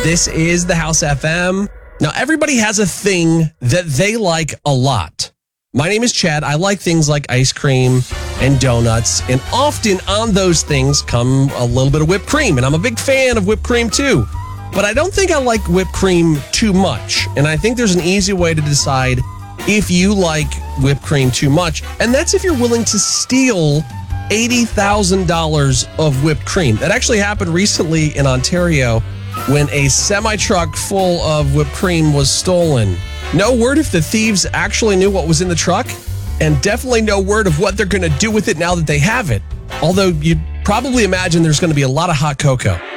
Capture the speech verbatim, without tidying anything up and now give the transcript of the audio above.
This is the House F M. Now, everybody has a thing that they like a lot. My name is Chad. I like things like ice cream and donuts, and often on those things come a little bit of whipped cream, and I'm a big fan of whipped cream too. But I don't think I like whipped cream too much, and I think there's an easy way to decide if you like whipped cream too much, and that's if you're willing to steal eighty thousand dollars of whipped cream. That actually happened recently in Ontario when a semi-truck full of whipped cream was stolen. No word if the thieves actually knew what was in the truck, and definitely no word of what they're going to do with it now that they have it. Although you'd probably imagine there's going to be a lot of hot cocoa.